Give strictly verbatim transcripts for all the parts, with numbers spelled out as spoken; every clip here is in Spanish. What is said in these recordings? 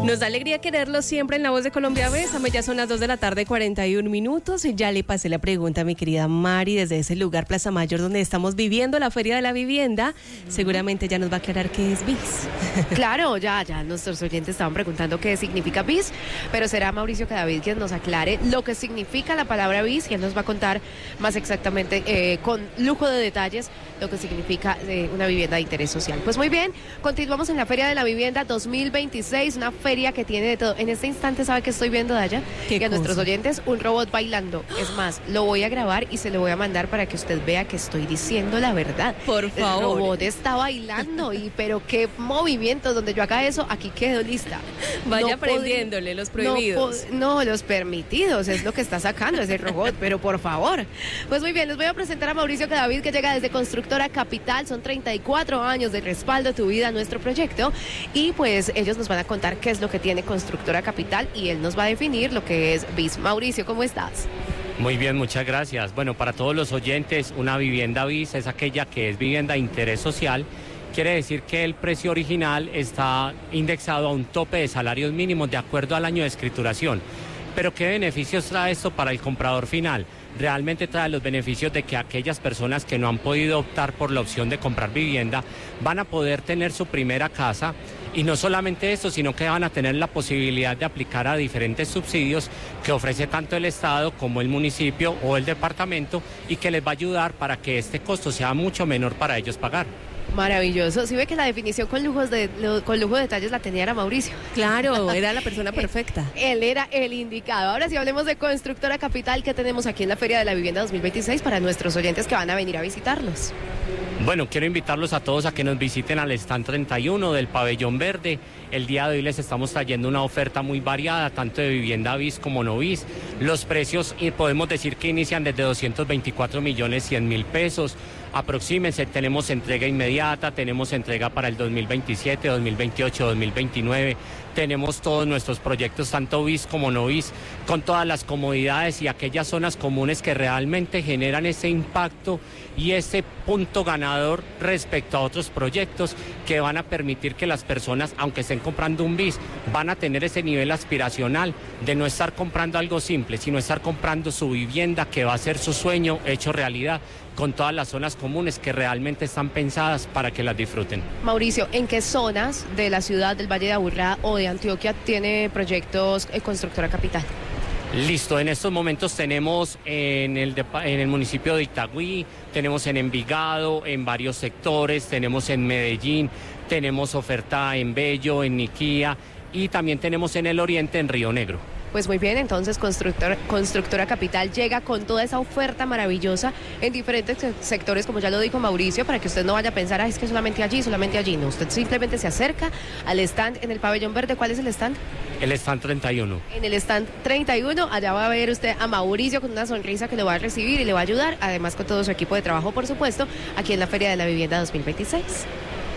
Nos da alegría quererlo siempre en La Voz de Colombia. Bésame, ya son las dos de la tarde, cuarenta y un minutos. Y ya le pasé la pregunta a mi querida Mari desde ese lugar, Plaza Mayor, donde estamos viviendo la Feria de la Vivienda. Mm. Seguramente ya nos va a aclarar qué es B I S. Claro, ya, ya nuestros oyentes estaban preguntando qué significa B I S, pero será Mauricio Cadavid quien nos aclare lo que significa la palabra B I S y él nos va a contar más exactamente, eh, con lujo de detalles, lo que significa eh, una vivienda de interés social. Pues muy bien, continuamos en la Feria de la Vivienda dos mil veintiséis, una feria que tiene de todo. En este instante, ¿sabe qué estoy viendo, Daya? Y a nuestros oyentes, un robot bailando. Es más, lo voy a grabar y se lo voy a mandar para que usted vea que estoy diciendo la verdad. Por favor. El robot está bailando, y pero qué movimientos. Donde yo haga eso, aquí quedo lista. Vaya no aprendiéndole pod- los prohibidos. No, no, los permitidos es lo que está sacando ese robot, pero por favor. Pues muy bien, les voy a presentar a Mauricio Cadavid, que llega desde Constructora Capital. Son treinta y cuatro años de respaldo a tu vida, a nuestro proyecto, y pues ellos nos van a contar qué es lo que tiene Constructora Capital y él nos va a definir lo que es B I S. Mauricio, ¿cómo estás? Muy bien, muchas gracias. Bueno, para todos los oyentes, una vivienda B I S es aquella que es vivienda de interés social. Quiere decir que el precio original está indexado a un tope de salarios mínimos de acuerdo al año de escrituración. Pero ¿qué beneficios trae esto para el comprador final? Realmente trae los beneficios de que aquellas personas que no han podido optar por la opción de comprar vivienda van a poder tener su primera casa. Y no solamente eso, sino que van a tener la posibilidad de aplicar a diferentes subsidios que ofrece tanto el Estado como el municipio o el departamento, y que les va a ayudar para que este costo sea mucho menor para ellos pagar. Maravilloso. Sí ve que la definición con lujos de lo, con lujo de detalles la tenía era Mauricio. Claro, era la persona perfecta. Él era el indicado. Ahora sí, hablemos de Constructora Capital, que tenemos aquí en la Feria de la Vivienda dos mil veintiséis para nuestros oyentes que van a venir a visitarlos. Bueno, quiero invitarlos a todos a que nos visiten al stand treinta y uno del Pabellón Verde. El día de hoy les estamos trayendo una oferta muy variada, tanto de vivienda B I S como no B I S. Los precios, y podemos decir que inician desde doscientos veinticuatro millones cien mil pesos. Aproxímense, tenemos entrega inmediata, tenemos entrega para el dos mil veintisiete, dos mil veintiocho, dos mil veintinueve. Tenemos todos nuestros proyectos, tanto B I S como no B I S, con todas las comodidades y aquellas zonas comunes que realmente generan ese impacto y ese punto ganador respecto a otros proyectos que van a permitir que las personas, aunque estén comprando un B I S, van a tener ese nivel aspiracional de no estar comprando algo simple, sino estar comprando su vivienda, que va a ser su sueño hecho realidad, con todas las zonas comunes que realmente están pensadas para que las disfruten. Mauricio, ¿en qué zonas de la ciudad del Valle de Aburrá o de Antioquia tiene proyectos eh, Constructora Capital? Listo, en estos momentos tenemos en el, en el municipio de Itagüí, tenemos en Envigado, en varios sectores, tenemos en Medellín, tenemos oferta en Bello, en Niquía, y también tenemos en el oriente, en Río Negro. Pues muy bien, entonces Constructora, Constructora Capital llega con toda esa oferta maravillosa en diferentes sectores, como ya lo dijo Mauricio, para que usted no vaya a pensar, ah, es que solamente allí, solamente allí. No, usted simplemente se acerca al stand en el Pabellón Verde. ¿Cuál es el stand? El stand treinta y uno. En el stand treinta y uno, allá va a ver usted a Mauricio con una sonrisa que le va a recibir y le va a ayudar, además con todo su equipo de trabajo, por supuesto, aquí en la Feria de la Vivienda dos mil veintiséis.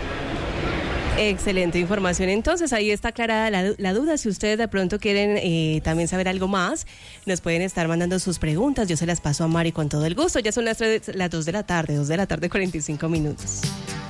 Excelente información. Entonces, ahí está aclarada la, la duda. Si ustedes de pronto quieren eh, también saber algo más, nos pueden estar mandando sus preguntas. Yo se las paso a Mari con todo el gusto. Ya son las, tres, las dos de la tarde, dos de la tarde, cuarenta y cinco minutos.